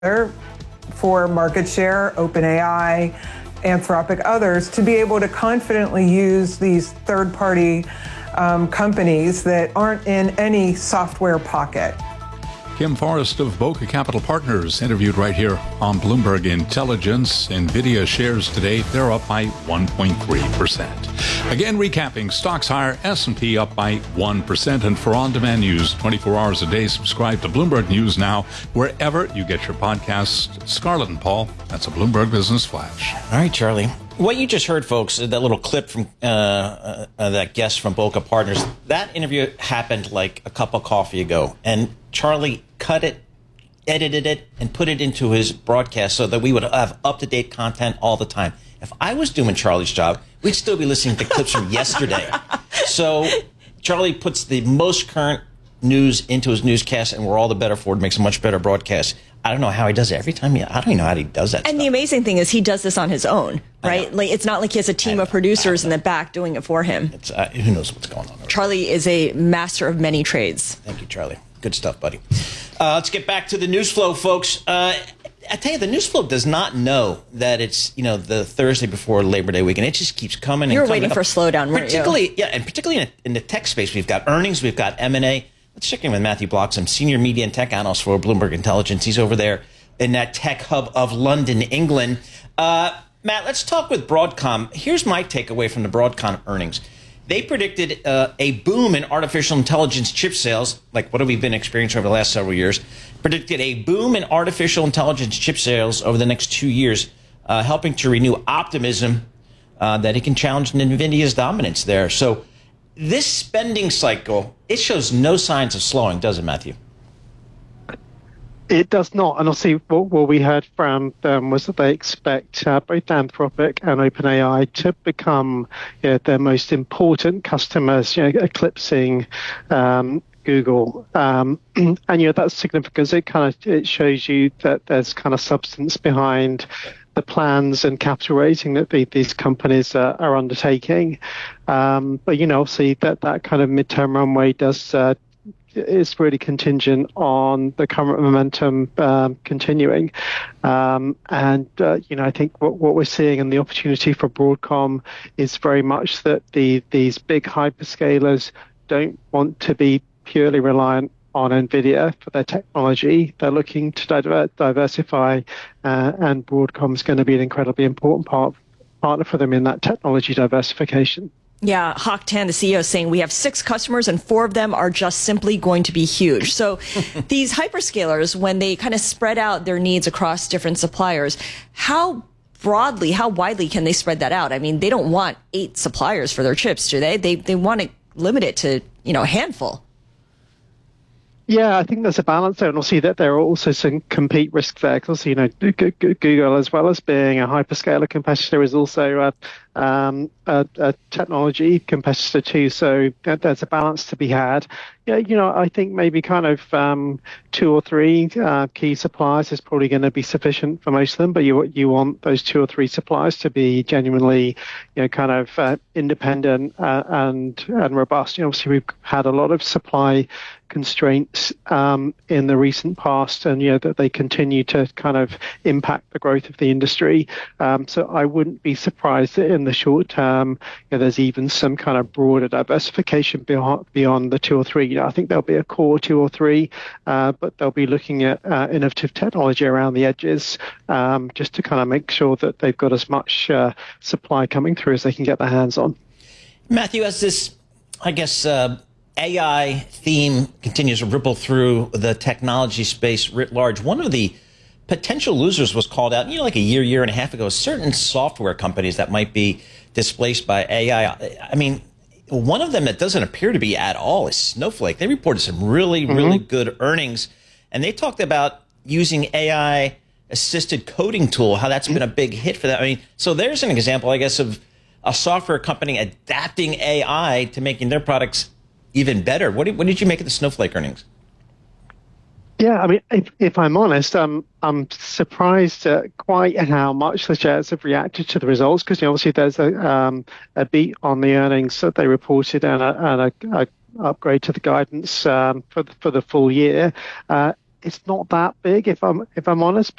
for market share, OpenAI, Anthropic, others, to be able to confidently use these third-party companies that aren't in any software pocket. Kim Forrest of Boca Capital Partners interviewed right here on Bloomberg Intelligence. NVIDIA shares today, they're up by 1.3%. Again, recapping, stocks higher, S&P up by 1%. And for on-demand news 24 hours a day, subscribe to Bloomberg News Now, wherever you get your podcasts. Scarlett and Paul, that's a Bloomberg Business Flash. All right, Charlie. What you just heard, folks, that little clip from that guest from Boca Partners, that interview happened like a cup of coffee ago. And Charlie cut it, edited it, and put it into his broadcast so that we would have up-to-date content all the time. If I was doing Charlie's job, we'd still be listening to clips from yesterday. So Charlie puts the most current news into his newscast, and we're all the better for it. Makes a much better broadcast. I don't know how he does it every time. I don't even know how he does that. And stuff. The amazing thing is he does this on his own, right? Like, it's not like he has a team of producers in the back doing it for him. Who knows what's going on? Charlie is a master of many trades. Thank you, Charlie. Good stuff, buddy. Let's get back to the news flow, folks. I tell you, the news flow does not know that it's the Thursday before Labor Day weekend. It just keeps coming. You're waiting for a slowdown, weren't you? Yeah, and particularly in the tech space, we've got earnings, we've got M&A. Let's check in with Matthew Bloxham, senior media and tech analyst for Bloomberg Intelligence. He's over there in that tech hub of London, England. Matt, let's talk with Broadcom. Here's my takeaway from the Broadcom earnings. They predicted a boom in artificial intelligence chip sales, like what have we been experiencing over the last several years, predicted a boom in artificial intelligence chip sales over the next 2 years, helping to renew optimism that it can challenge NVIDIA's dominance there. So this spending cycle, it shows no signs of slowing, does it, Matthew? It does not. And obviously what we heard from them was that they expect both Anthropic and OpenAI to become their most important customers, eclipsing Google. And that's significant. It shows you that there's kind of substance behind the plans and capital raising that these companies are undertaking. But obviously that kind of midterm runway is really contingent on the current momentum continuing. I think what we're seeing and the opportunity for Broadcom is very much that these big hyperscalers don't want to be purely reliant on NVIDIA for their technology. They're looking to diversify, and Broadcom's going to be an incredibly important partner for them in that technology diversification. Yeah, Hock Tan, the CEO, is saying we have 6 customers and 4 of them are just simply going to be huge. So these hyperscalers, when they kind of spread out their needs across different suppliers, how widely can they spread that out? I mean, they don't want 8 suppliers for their chips, do they? They want to limit it to, a handful. Yeah, I think there's a balance there, and we'll see that there are also some compete risks there. Because Google, as well as being a hyperscaler competitor, is also a technology competitor too. So there's a balance to be had. Yeah, I think maybe kind of 2 or 3 key suppliers is probably going to be sufficient for most of them. But you want those 2 or 3 suppliers to be genuinely, kind of independent and robust. Obviously we've had a lot of supply constraints in the recent past, and that they continue to kind of impact the growth of the industry. So I wouldn't be surprised that in the short term, there's even some kind of broader diversification beyond the 2 or 3. I think there'll be a core 2 or 3, but they'll be looking at innovative technology around the edges, just to kind of make sure that they've got as much supply coming through as they can get their hands on. Matthew, as this, I guess, AI theme continues to ripple through the technology space writ large, one of the potential losers was called out, like a year and a half ago, certain software companies that might be displaced by AI. I mean, one of them that doesn't appear to be at all is Snowflake. They reported some really good earnings, and they talked about using AI assisted coding tool, how that's been a big hit for that. I mean, so there's an example, I guess, of a software company adapting AI to making their products even better. What did you make of the Snowflake earnings? Yeah, I mean, if I'm honest, I'm surprised at quite how much the shares have reacted to the results, because obviously there's a beat on the earnings that they reported and a upgrade to the guidance for the full year. it's not that big if I'm honest.